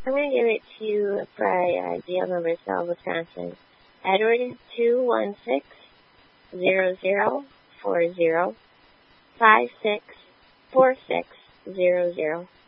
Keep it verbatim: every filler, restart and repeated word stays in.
I'm going to give it to you by uh, D L number cell, Wisconsin. Edward two one six zero zero four zero five six four six zero zero.